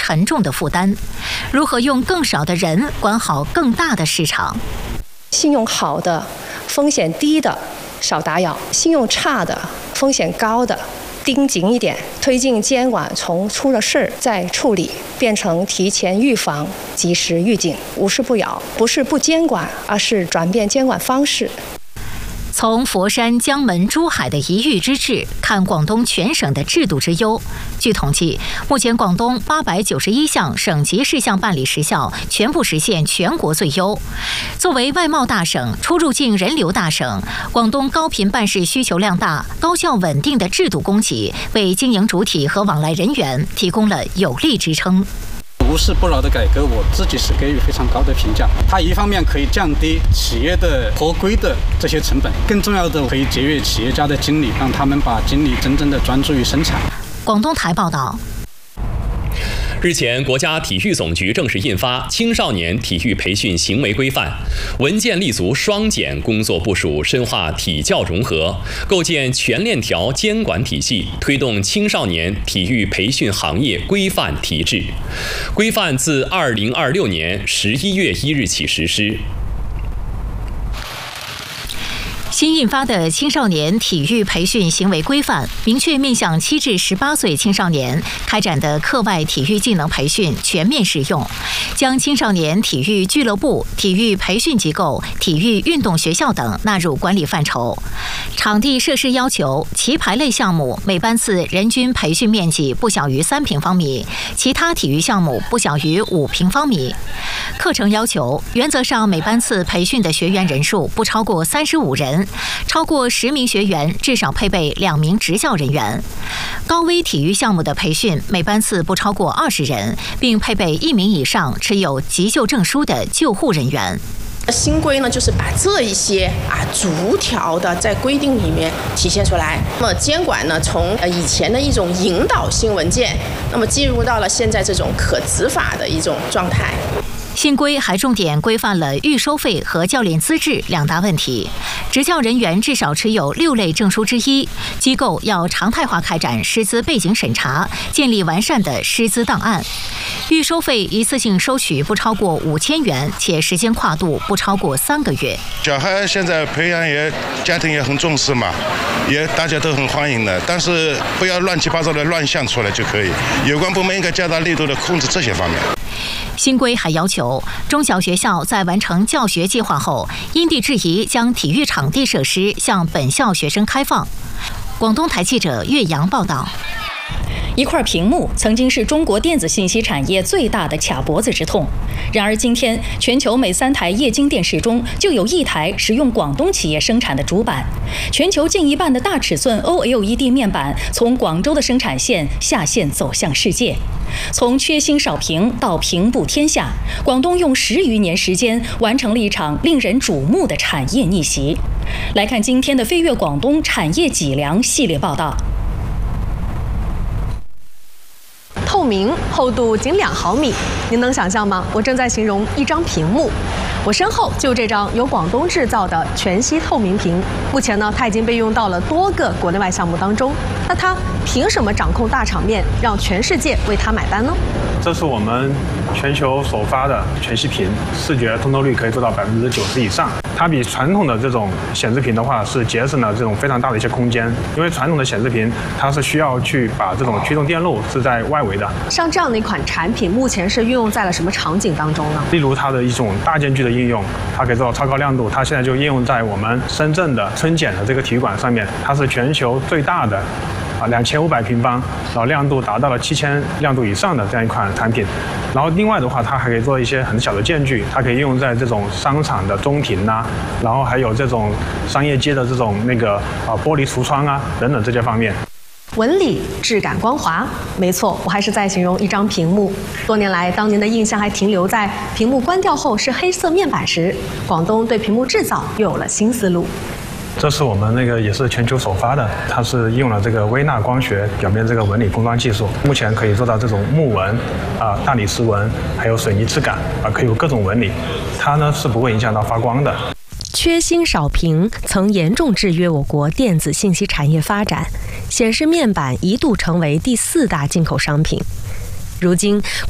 沉重的负担。如何用更少的人管好更大的市场？ 信用好的、风险低的少打扰，信用差的、风险高的盯紧一点，推进监管从出了事儿再处理，变成提前预防、及时预警，无事不扰，不是不监管，而是转变监管方式。 从佛山、江门、珠海的一域之治看广东全省的制度之优。据统计，目前广东891项省级事项办理时效全部实现全国最优。作为外贸大省、出入境人流大省，广东高频办事需求量大、高效稳定的制度供给，为经营主体和往来人员提供了有力支撑。 无事不扰的改革，我自己是给予非常高的评价。它一方面可以降低企业的合规的这些成本，更重要的可以节约企业家的精力，让他们把精力真正的专注于生产。 广东台报道。 日前，国家体育总局正式印发《青少年体育培训行为规范》，文件立足双减工作部署，深化体教融合，构建全链条监管体系，推动青少年体育培训行业规范提质。规范自2026年11月1日起实施。 新印发的青少年体育培训行为规范，明确面向7至18岁青少年开展的课外体育技能培训全面适用，将青少年体育俱乐部、体育培训机构、体育运动学校等纳入管理范畴。场地设施要求，棋牌类项目每班次人均培训面积不小于3平方米，其他体育项目不小于5平方米。课程要求，原则上每班次培训的学员人数不超过35人。超过10名学员至少配备2名执教人员。高危体育项目的培训每班次不超过20人，并配备1名以上持有急救证书的救护人员。 新规呢，就是把这一些逐条的在规定里面体现出来。那么监管呢，从以前的一种引导性文件，那么进入到了现在这种可执法的一种状态。 新规还重点规范了预收费和教练资质2大问题。执教人员至少持有6类证书之一，机构要常态化开展师资背景审查，建立完善的师资档案。预收费一次性收取不超过5000元，且时间跨度不超过3个月。 小孩现在培养家庭也很重视嘛，也大家都很欢迎的，但是不要乱七八糟的乱象出来就可以。有关部门应该加大力度的控制这些方面。 新规还要求，中小学校在完成教学计划后，因地制宜将体育场地设施向本校学生开放。广东台记者岳阳报道。 一块屏幕曾经是中国电子信息产业最大的卡脖子之痛，然而今天全球每3台液晶电视中就有1台使用广东企业生产的主板。全球近1半的大尺寸 OLED 面板从广州的生产线下线走向世界。从缺芯少屏到平步天下，广东用10余年时间完成了一场令人瞩目的产业逆袭。来看今天的飞跃广东产业脊梁系列报道。 透明，厚度仅2毫米，您能想象吗？我正在形容一张屏幕。我身后就这张由广东制造的全息透明屏，目前呢，它已经被用到了多个国内外项目当中。那它凭什么掌控大场面，让全世界为它买单呢？ 这是我们全球首发的全息屏，视觉通透率可以做到90%以上。它比传统的这种显示屏的话，是节省了这种非常大的一些空间。因为传统的显示屏，它是需要去把这种驱动电路是在外围的。 像这样的一款产品，目前是运用在了什么场景当中呢？ 例如它的一种大间距的应用，它可以做到超高亮度。它现在就应用在我们深圳的春茧的这个体育馆上面，它是全球最大的2500平方，然后亮度达到了7000亮度以上的这样一款产品。然后另外的话，它还可以做一些很小的间距，它可以应用在这种商场的中庭啊，然后还有这种商业街的这种玻璃橱窗啊等等这些方面。 纹理、质感、光滑，没错，我还是在形容一张屏幕。多年来，当您的印象还停留在屏幕关掉后是黑色面板时，广东对屏幕制造又有了新思路。 这是我们也是全球首发的，它是用了这个微纳光学表面这个纹理封装技术，目前可以做到这种木纹、大理石纹，还有水泥质感可以有各种纹理，它呢是不会影响到发光的。 缺芯少屏曾严重制约我国电子信息产业发展，显示面板一度成为第4大进口商品。如今，